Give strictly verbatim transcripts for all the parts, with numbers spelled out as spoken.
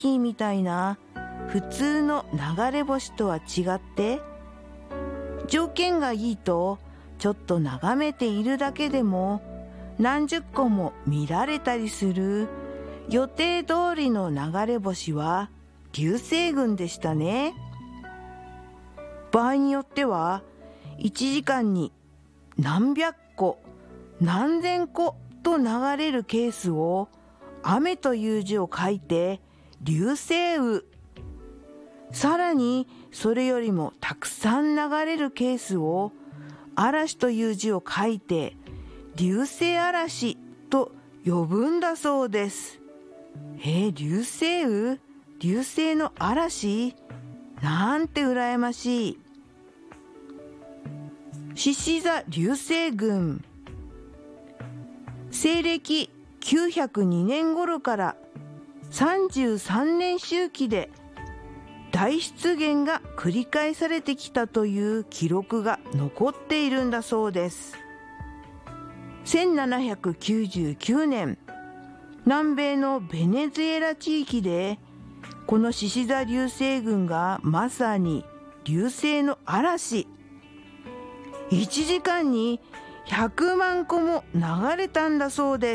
キーみたいな普通の流れ星とは違って、条件がいいとちょっと眺めているだけでも何十個も見られたりする予定通りの流れ星は流星群でしたね。場合によってはいちじかんに何百個何千個と流れるケースを雨という字を書いて流星雨、さらにそれよりもたくさん流れるケースを嵐という字を書いて流星嵐と呼ぶんだそうです。えー、流星雨、流星の嵐、なんて羨ましい。獅子座流星群、西暦きゅうひゃくにねん頃からさんじゅうさんねん周期で大出現が繰り返されてきたという記録が残っているんだそうです。せんななひゃくきゅうじゅうきゅうねん、南米のベネズエラ地域でこの獅子座流星群がまさに流星の嵐、いちじかんにひゃくまんこも流れたんだそうです。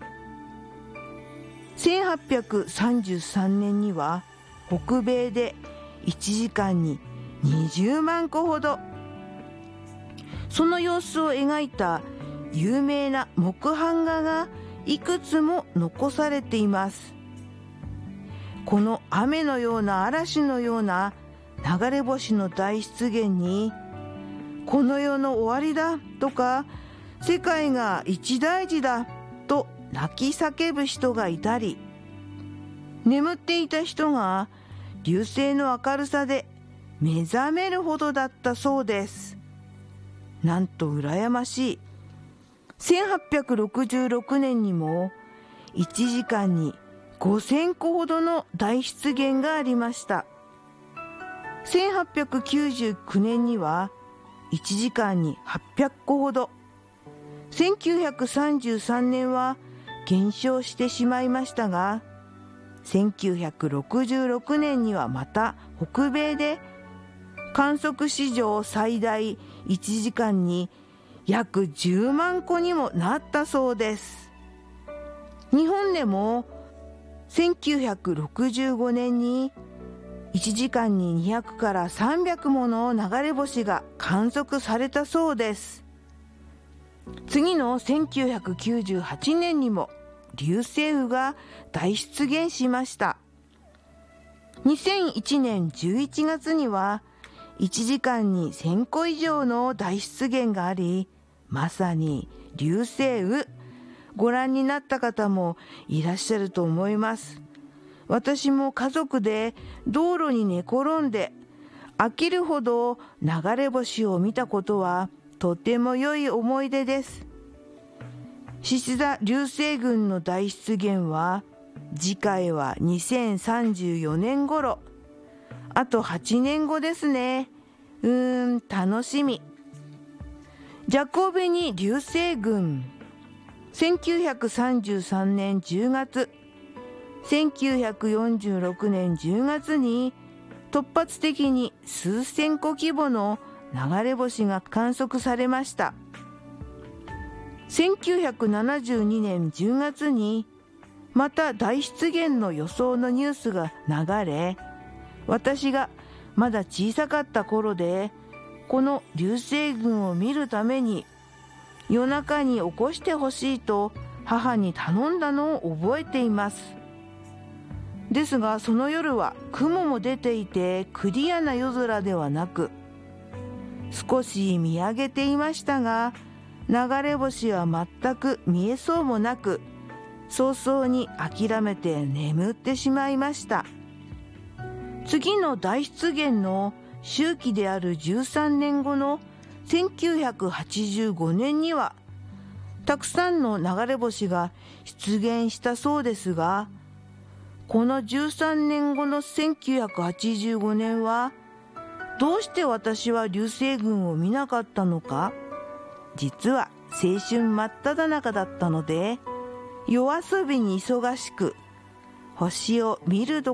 せんはっぴゃくさんじゅうさんねんには北米でいちじかんににじゅうまんこほど、その様子を描いた有名な木版画がいくつも残されています。この雨のような嵐のような流れ星の大出現に、この世の終わりだとか世界が一大事だと泣き叫ぶ人がいたり、眠っていた人が流星の明るさで目覚めるほどだったそうです。なんと羨ましい。せんはっぴゃくろくじゅうろくねんにもいちじかんにごせんこほどの大出現がありました。せんはっぴゃくきゅうじゅうきゅうねんにはいちじかんにはっぴゃっこほど、せんきゅうひゃくさんじゅうさんねんは減少してしまいましたが、せんきゅうひゃくろくじゅうろくねんにはまた北米で観測史上最大いちじかんに約じゅうまんこにもなったそうです。日本でもせんきゅうひゃくろくじゅうごねんにいちじかんににひゃくからさんびゃくもの流れ星が観測されたそうです。次のせんきゅうひゃくきゅうじゅうはちねんにも流星雨が大出現しました。にせんいちねんじゅういちがつにはいちじかんにせんこ以上の大出現があり、まさに流星雨、ご覧になった方もいらっしゃると思います。私も家族で道路に寝転んで飽きるほど流れ星を見たことはとても良い思い出です。獅子座流星群の大出現は次回はにせんさんじゅうよねん頃、あとはちねんごですね。うーん、楽しみ。ジャコベニ流星群、せんきゅうひゃくさんじゅうさんねんじゅうがつ、せんきゅうひゃくよんじゅうろくねんじゅうがつに突発的に数千個規模の流れ星が観測されました。せんきゅうひゃくななじゅうにねんじゅうがつにまた大出現の予想のニュースが流れ、私がまだ小さかった頃で、この流星群を見るために夜中に起こしてほしいと母に頼んだのを覚えています。ですがその夜は雲も出ていてクリアな夜空ではなく、少し見上げていましたが、流れ星は全く見えそうもなく、早々に諦めて眠ってしまいました。次の大出現の周期であるじゅうさんねんごのせんきゅうひゃくはちじゅうごねんにはたくさんの流れ星が出現したそうですが、このじゅうさんねんごのせんきゅうひゃくはちじゅうごねんはどうして私は流星群を見なかったのか。実は青春真っ只中だったので、夜遊びに忙しく、 星を見るど